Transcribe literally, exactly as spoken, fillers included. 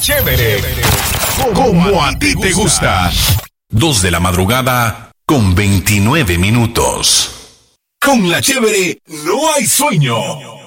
Chévere, como a ti te gusta. Dos de la madrugada con veintinueve minutos. Con La Chévere no hay sueño.